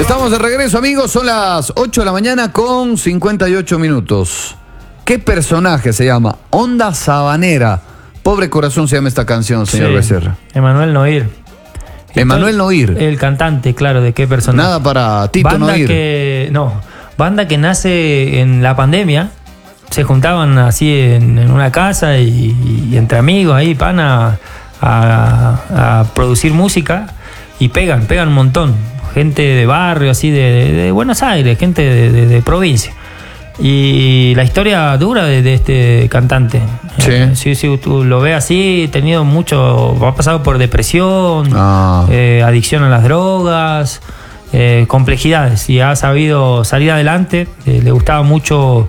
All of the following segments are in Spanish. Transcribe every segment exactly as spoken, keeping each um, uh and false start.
Estamos de regreso, amigos, son las ocho de la mañana con cincuenta y ocho minutos. ¿Qué personaje se llama? Onda Sabanera. Pobre corazón se llama esta canción, señor Sí, Becerra. Emanuel Noir. Emanuel Noir. El cantante, claro, de qué personaje. Nada para Tito banda Noir. Que, no, banda que nace en la pandemia. Se juntaban así en, en una casa y, y entre amigos ahí, pan, a, a, a producir música y pegan, pegan un montón. Gente de barrio, así de, de, de Buenos Aires, gente de, de, de provincia. Y la historia dura de, de este cantante. Sí. Eh, sí, sí, tú lo ves así, tenido mucho, ha pasado por depresión, Ah. eh, adicción a las drogas, eh, complejidades, y ha sabido salir adelante. Eh, le gustaba mucho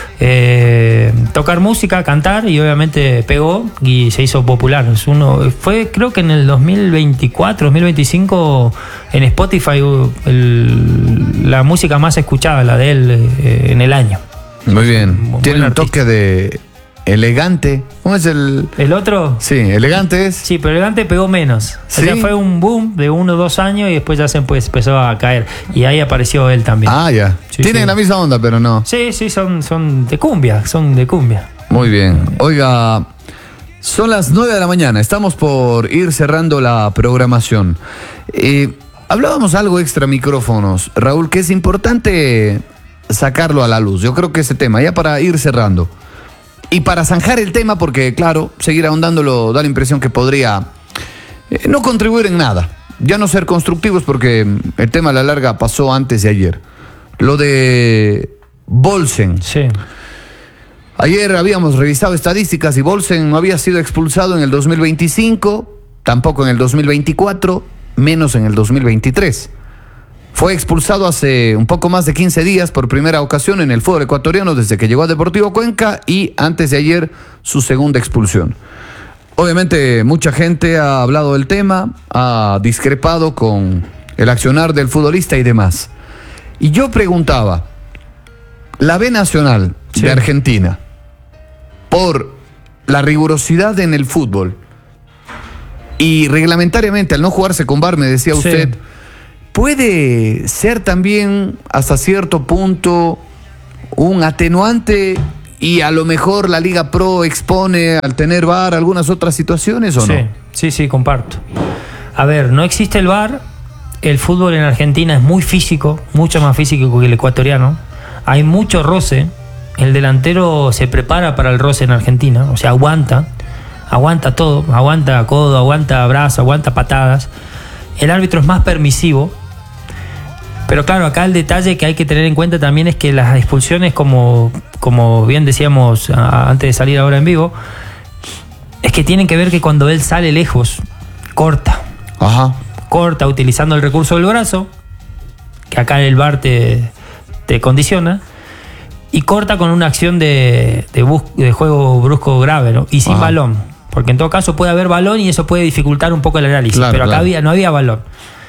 eh, tocar música, cantar, y obviamente pegó y se hizo popular. Es uno, fue creo que en el dos mil veinticuatro, dos mil veinticinco en Spotify el, la música más escuchada, la de él eh, en el año. Muy bien. Buen Tiene un artista. toque de elegante. ¿Cómo es el...? El otro, Sí, elegante es. sí, pero Elegante pegó menos. ¿Sí? O sea, fue un boom de uno o dos años y después ya se pues, empezó a caer. Y ahí apareció él también. Ah, ya. Sí, Tienen sí. la misma onda, pero no. Sí, sí, son, son de cumbia, son de cumbia. Muy bien. Oiga, son las nueve de la mañana. Estamos por ir cerrando la programación. Eh, hablábamos algo extra micrófonos, Raúl, que es importante sacarlo a la luz. Yo creo que ese tema, ya para ir cerrando. Y para zanjar el tema, porque claro, seguir ahondándolo da la impresión que podría eh, no contribuir en nada. Ya no ser constructivos, porque el tema a la larga pasó antes de ayer. Lo de Bolsen. Sí. Ayer habíamos revisado estadísticas y Bolsen no había sido expulsado en el dos mil veinticinco, tampoco en el dos mil veinticuatro, menos en el dos mil veintitrés. Fue expulsado hace un poco más de quince días por primera ocasión en el fútbol ecuatoriano desde que llegó a Deportivo Cuenca, y antes de ayer su segunda expulsión. Obviamente mucha gente ha hablado del tema, ha discrepado con el accionar del futbolista y demás. Y yo preguntaba, la B Nacional Sí. de Argentina, por la rigurosidad en el fútbol y reglamentariamente al no jugarse con V A R, me decía Sí. usted, ¿puede ser también hasta cierto punto un atenuante y a lo mejor la Liga Pro expone al tener V A R algunas otras situaciones o Sí, no? sí, sí, comparto. A ver, no existe el V A R. El fútbol en Argentina es muy físico, mucho más físico que el ecuatoriano. Hay mucho roce. El delantero se prepara para el roce en Argentina, o sea, aguanta, aguanta todo, aguanta codo, aguanta brazo, aguanta patadas. El árbitro es más permisivo. Pero claro, acá el detalle que hay que tener en cuenta también es que las expulsiones, como, como bien decíamos a, antes de salir ahora en vivo, es que tienen que ver que cuando él sale lejos, corta, Ajá. corta utilizando el recurso del brazo, que acá el V A R te, te condiciona, y corta con una acción de, de, bus, de juego brusco grave, ¿no? Y sin Ajá. balón, porque en todo caso puede haber balón y eso puede dificultar un poco el análisis, Claro, pero acá claro. había, no había balón.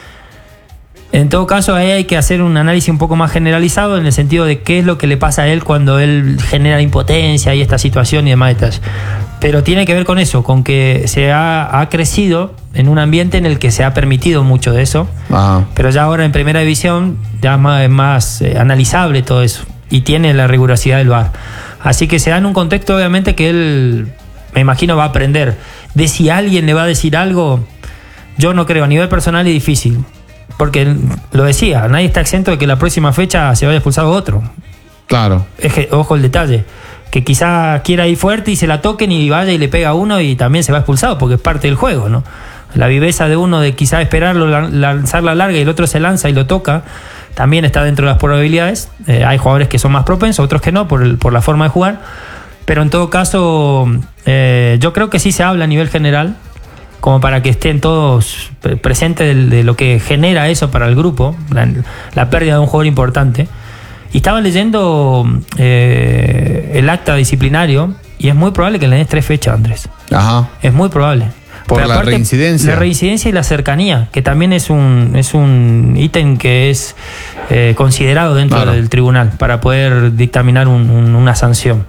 En todo caso, ahí hay que hacer un análisis un poco más generalizado en el sentido de qué es lo que le pasa a él cuando él genera impotencia y esta situación y demás detalles. Pero tiene que ver con eso, con que se ha, ha crecido en un ambiente en el que se ha permitido mucho de eso. Ajá. Pero ya ahora en primera división ya es más, es más eh, analizable todo eso y tiene la rigurosidad del V A R. Así que se da en un contexto obviamente que él, me imagino, va a aprender. De si alguien le va a decir algo, yo no creo, a nivel personal es difícil. Porque lo decía, nadie está exento de que la próxima fecha se vaya expulsado otro. Claro. Es que, ojo el detalle, que quizá quiera ir fuerte y se la toquen y vaya y le pega a uno y también se va expulsado porque es parte del juego, ¿no? La viveza de uno de quizá esperarlo, lanzar la larga y el otro se lanza y lo toca, también está dentro de las probabilidades. Eh, hay jugadores que son más propensos, otros que no, por, el, por la forma de jugar. Pero en todo caso, eh, yo creo que sí se habla a nivel general, como para que estén todos presentes de, de lo que genera eso para el grupo, la, la pérdida de un jugador importante. Y estaba leyendo eh, el acta disciplinario y es muy probable que le des tres fechas, Andrés. Ajá. Es muy probable. Por Pero la aparte, reincidencia. La reincidencia y la cercanía, que también es un es un ítem que es eh, considerado dentro Claro. del tribunal para poder dictaminar un, un, una sanción.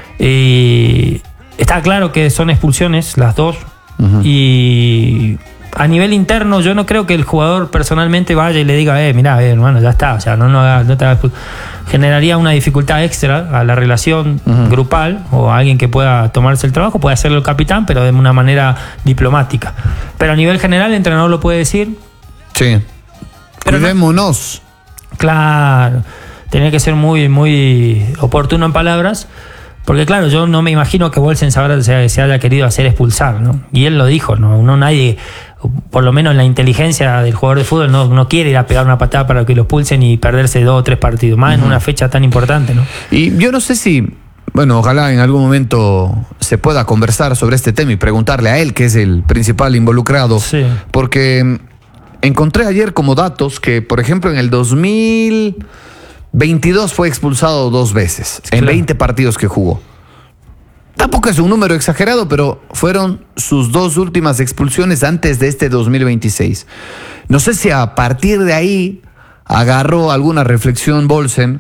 Y está claro que son expulsiones las dos. Uh-huh. Y a nivel interno, yo no creo que el jugador personalmente vaya y le diga, eh, mirá, eh, hermano, ya está, o sea, no, no, no te hagas... Generaría una dificultad extra a la relación uh-huh. grupal, o a alguien que pueda tomarse el trabajo, puede hacerlo el capitán, pero de una manera diplomática. Pero a nivel general, el entrenador lo puede decir. Sí. Pero cuidémonos. No, claro. Tenía que ser muy, muy oportuno en palabras. Porque claro, yo no me imagino que Bolsen se, se haya querido hacer expulsar, ¿no? Y él lo dijo, no, no nadie, por lo menos la inteligencia del jugador de fútbol, no, no quiere ir a pegar una patada para que lo expulsen y perderse dos o tres partidos, más uh-huh. en una fecha tan importante, ¿no? Y yo no sé si, bueno, ojalá en algún momento se pueda conversar sobre este tema y preguntarle a él, que es el principal involucrado, sí. porque encontré ayer como datos que, por ejemplo, en el dos mil veintidós fue expulsado dos veces, claro. en veinte partidos que jugó. Tampoco es un número exagerado, pero fueron sus dos últimas expulsiones antes de este dos mil veintiséis. No sé si a partir de ahí agarró alguna reflexión Bolsen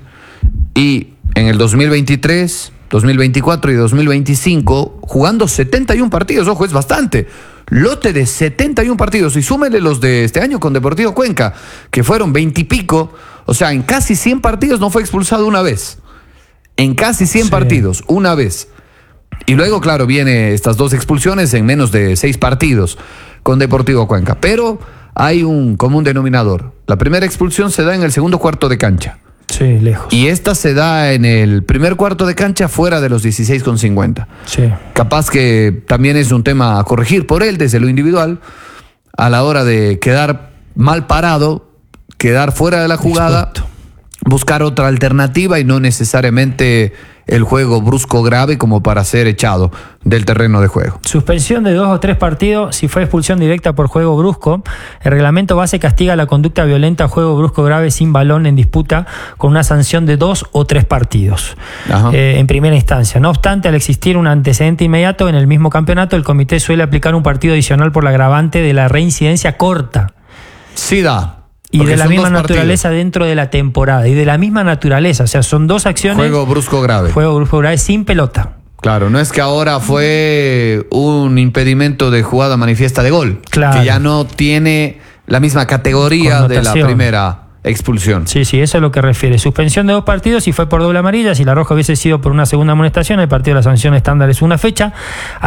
y en el dos mil veintitrés, dos mil veinticuatro y dos mil veinticinco, jugando setenta y uno partidos, ojo, es bastante. Lote de setenta y uno partidos, y súmele los de este año con Deportivo Cuenca, que fueron veinte y pico. O sea, en casi cien partidos no fue expulsado una vez. En casi cien sí. partidos, una vez. Y luego, claro, viene estas dos expulsiones en menos de seis partidos con Deportivo Cuenca. Pero hay un común denominador. La primera expulsión se da en el segundo cuarto de cancha. Sí, lejos. Y esta se da en el primer cuarto de cancha fuera de los dieciséis con cincuenta. Sí. Capaz que también es un tema a corregir por él desde lo individual a la hora de quedar mal parado, quedar fuera de la jugada, Expuesto. buscar otra alternativa y no necesariamente el juego brusco grave como para ser echado del terreno de juego. Suspensión de dos o tres partidos si fue expulsión directa por juego brusco. El reglamento base castiga la conducta violenta, juego brusco grave sin balón en disputa, con una sanción de dos o tres partidos eh, en primera instancia. No obstante, al existir un antecedente inmediato en el mismo campeonato, el comité suele aplicar un partido adicional por la agravante de la reincidencia corta. Sí da. Y de la misma naturaleza dentro de la temporada. Y de la misma naturaleza. O sea, son dos acciones. Juego brusco grave. Juego brusco grave sin pelota. Claro, no es que ahora fue un impedimento de jugada manifiesta de gol. Claro. Que ya no tiene la misma categoría de la primera expulsión. Sí, sí, eso es lo que refiere. Suspensión de dos partidos si fue por doble amarilla. Si la roja hubiese sido por una segunda amonestación, el partido de la sanción estándar es una fecha.